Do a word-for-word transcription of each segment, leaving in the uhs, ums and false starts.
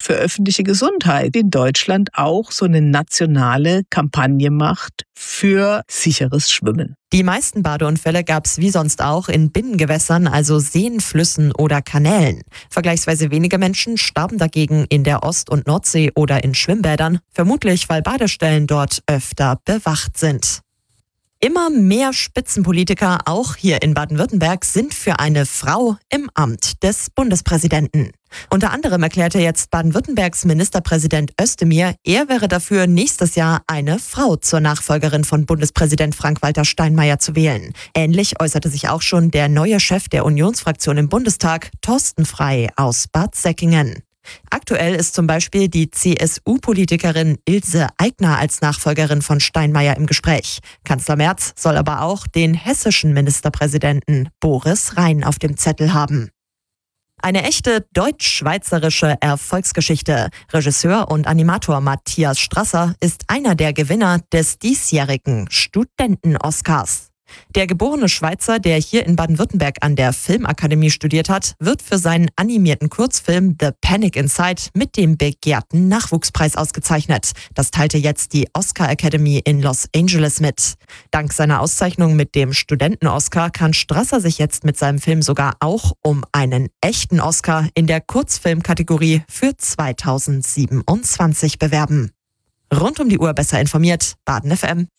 für öffentliche Gesundheit in Deutschland auch so eine nationale Kampagne macht für sicheres Schwimmen. Die meisten Badeunfälle gab es wie sonst auch in Binnengewässern, also Seen, Flüssen oder Kanälen. Vergleichsweise wenige Menschen starben dagegen in der Ost- und Nordsee oder in Schwimmbädern, vermutlich weil Badestellen dort öfter bewacht sind. Immer mehr Spitzenpolitiker, auch hier in Baden-Württemberg, sind für eine Frau im Amt des Bundespräsidenten. Unter anderem erklärte jetzt Baden-Württembergs Ministerpräsident Özdemir, er wäre dafür, nächstes Jahr eine Frau zur Nachfolgerin von Bundespräsident Frank-Walter Steinmeier zu wählen. Ähnlich äußerte sich auch schon der neue Chef der Unionsfraktion im Bundestag, Thorsten Frey aus Bad Säckingen. Aktuell ist zum Beispiel die C S U-Politikerin Ilse Aigner als Nachfolgerin von Steinmeier im Gespräch. Kanzler Merz soll aber auch den hessischen Ministerpräsidenten Boris Rhein auf dem Zettel haben. Eine echte deutsch-schweizerische Erfolgsgeschichte. Regisseur und Animator Matthias Strasser ist einer der Gewinner des diesjährigen Studenten-Oscars. Der geborene Schweizer, der hier in Baden-Württemberg an der Filmakademie studiert hat, wird für seinen animierten Kurzfilm The Panic Inside mit dem begehrten Nachwuchspreis ausgezeichnet. Das teilte jetzt die Oscar Academy in Los Angeles mit. Dank seiner Auszeichnung mit dem Studenten-Oscar kann Strasser sich jetzt mit seinem Film sogar auch um einen echten Oscar in der Kurzfilmkategorie für zweitausendsiebenundzwanzig bewerben. Rund um die Uhr besser informiert, Baden F M.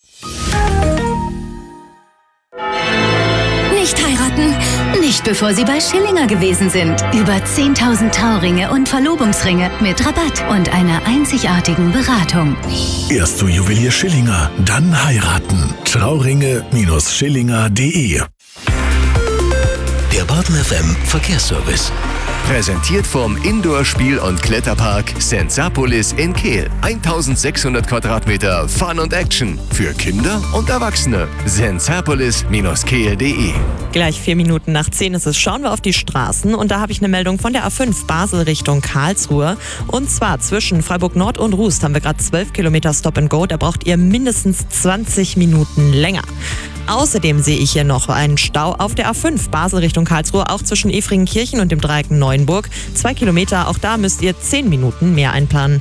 Nicht heiraten, nicht bevor Sie bei Schillinger gewesen sind. Über zehntausend Trauringe und Verlobungsringe mit Rabatt und einer einzigartigen Beratung. Erst du Juwelier Schillinger, dann heiraten. Trauringe Schillinger punkt de. Der Baden F M Verkehrsservice. Präsentiert vom Indoor-Spiel- und Kletterpark Sensapolis in Kehl. eintausendsechshundert Quadratmeter Fun und Action für Kinder und Erwachsene. sensapolis kehl punkt de. Gleich vier Minuten nach zehn ist es. Schauen wir auf die Straßen und da habe ich eine Meldung von der A fünf Basel Richtung Karlsruhe. Und zwar zwischen Freiburg Nord und Rust haben wir gerade zwölf Kilometer Stop and Go. Da braucht ihr mindestens zwanzig Minuten länger. Außerdem sehe ich hier noch einen Stau auf der A fünf Basel Richtung Karlsruhe, auch zwischen Efringenkirchen und dem Dreieck Neuenburg. Zwei Kilometer, auch da müsst ihr zehn Minuten mehr einplanen.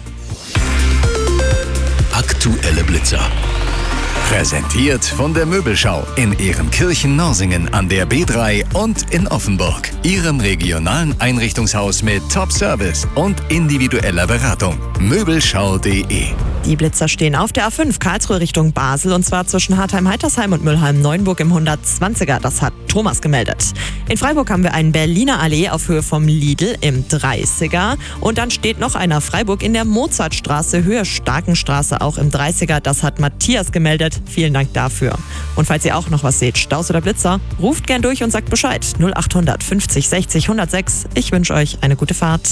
Aktuelle Blitzer. Präsentiert von der Möbelschau in Ehrenkirchen-Norsingen an der B drei und in Offenburg. Ihrem regionalen Einrichtungshaus mit Top-Service und individueller Beratung. Möbelschau punkt de. Die Blitzer stehen auf der A fünf Karlsruhe Richtung Basel und zwar zwischen Hartheim-Heitersheim und Mülheim-Neuenburg im hundertzwanziger. Das hat Thomas gemeldet. In Freiburg haben wir einen Berliner Allee auf Höhe vom Lidl im dreißiger und dann steht noch einer Freiburg in der Mozartstraße, Höhe Starkenstraße auch im dreißiger. Das hat Matthias gemeldet. Vielen Dank dafür. Und falls ihr auch noch was seht, Staus oder Blitzer, ruft gern durch und sagt Bescheid. null achthundert fünfzig sechzig hundertsechs. Ich wünsche euch eine gute Fahrt.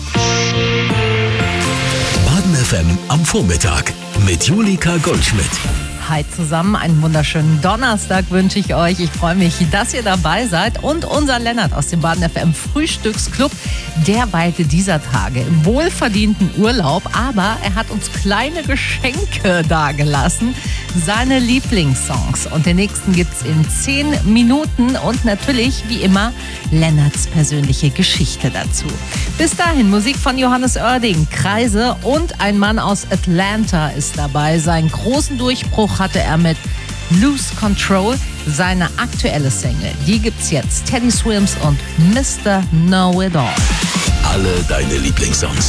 Baden F M am Vormittag mit Julika Goldschmidt. Hi zusammen, einen wunderschönen Donnerstag wünsche ich euch. Ich freue mich, dass ihr dabei seid. Und unser Lennart aus dem Baden F M Frühstücksclub, der weilte dieser Tage im wohlverdienten Urlaub. Aber er hat uns kleine Geschenke dagelassen. Seine Lieblingssongs. Und den nächsten gibt's in zehn Minuten. Und natürlich, wie immer, Lennarts persönliche Geschichte dazu. Bis dahin Musik von Johannes Oerding, Kreise und ein Mann aus Atlanta ist dabei. Seinen großen Durchbruch hatte er mit Lose Control. Seine aktuelle Single, die gibt's jetzt. Teddy Swims und Mister Know It All. Alle deine Lieblingssongs.